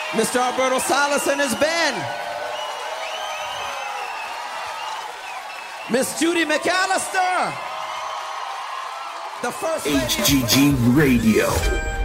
Mr. Alberto Salas and his band. Miss Judy McAllister. The first lady. HGG Radio.